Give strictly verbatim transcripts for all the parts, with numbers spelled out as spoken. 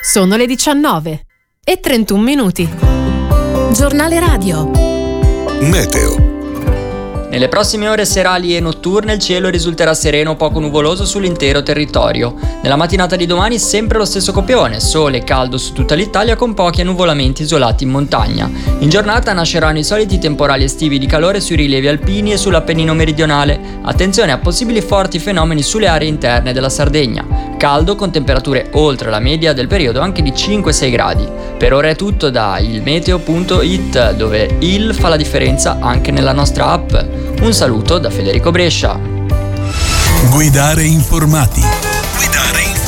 Sono le diciannove e trentuno minuti. Giornale radio. Meteo. Nelle prossime ore serali e notturne il cielo risulterà sereno o poco nuvoloso sull'intero territorio. Nella mattinata di domani sempre lo stesso copione, sole e caldo su tutta l'Italia con pochi annuvolamenti isolati in montagna. In giornata nasceranno i soliti temporali estivi di calore sui rilievi alpini e sull'Appennino meridionale. Attenzione a possibili forti fenomeni sulle aree interne della Sardegna. Caldo con temperature oltre la media del periodo anche di cinque sei gradi. Per ora è tutto da ilmeteo punto it, dove il fa la differenza anche nella nostra app. Un saluto da Federico Brescia. Guidare informati. Guidare informati.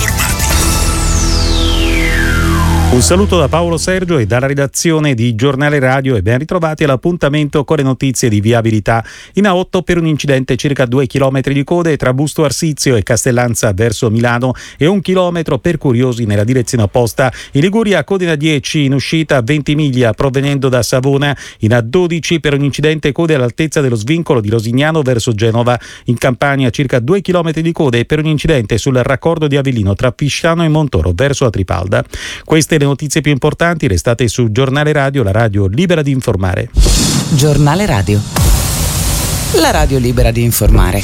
Un saluto da Paolo Sergio e dalla redazione di Giornale Radio e ben ritrovati all'appuntamento con le notizie di viabilità. In A otto per un incidente circa due chilometri di code tra Busto Arsizio e Castellanza verso Milano e un chilometro per curiosi nella direzione opposta. In Liguria code in A dieci in uscita a Ventimiglia provenendo da Savona. In A dodici per un incidente code all'altezza dello svincolo di Rosignano verso Genova. In Campania circa due chilometri di code per un incidente sul raccordo di Avellino tra Fisciano e Montoro verso la Tripalda. Queste le notizie più importanti, restate su Giornale Radio, la radio libera di informare. Giornale Radio, la radio libera di informare.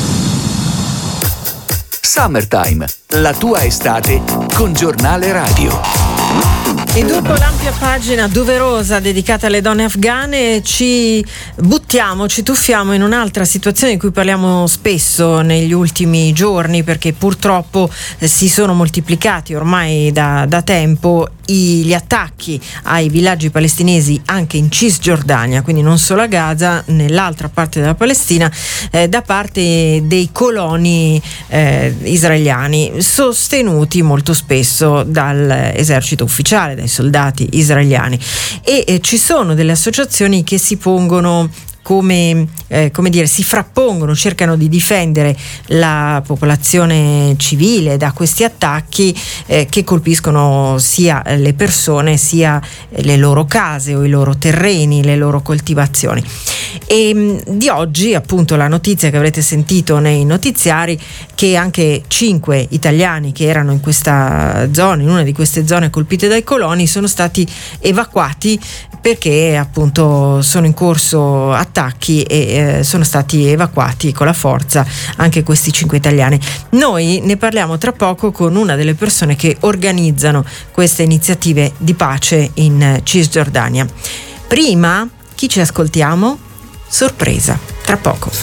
Summertime, la tua estate con Giornale Radio. E dopo l'ampia pagina doverosa dedicata alle donne afghane ci buttiamo, ci tuffiamo in un'altra situazione di cui parliamo spesso negli ultimi giorni, perché purtroppo si sono moltiplicati ormai da, da tempo i, gli attacchi ai villaggi palestinesi anche in Cisgiordania, quindi non solo a Gaza, nell'altra parte della Palestina, eh, da parte dei coloni eh, israeliani, sostenuti molto spesso dall'esercito ufficiale, dai soldati israeliani. E eh, ci sono delle associazioni che si pongono come, eh, come dire, si frappongono, cercano di difendere la popolazione civile da questi attacchi eh, che colpiscono sia le persone sia le loro case o i loro terreni, le loro coltivazioni. E mh, di oggi appunto la notizia che avrete sentito nei notiziari, che anche cinque italiani che erano in questa zona, in una di queste zone colpite dai coloni, sono stati evacuati perché appunto sono in corso attacchi e eh, sono stati evacuati con la forza anche questi cinque italiani. Noi ne parliamo tra poco con una delle persone che organizzano queste iniziative di pace in Cisgiordania. Prima, chi ci ascoltiamo? Sorpresa, tra poco.